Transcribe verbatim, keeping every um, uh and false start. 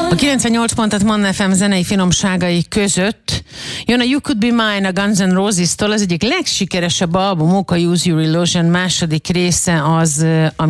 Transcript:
A kilencvennyolc pontot Manna ef em zenei finomságai között jön a You Could Be Mine a Guns N' Roses-tól, az egyik legsikeresebb albumuk, a Use Your Illusion második része az, ami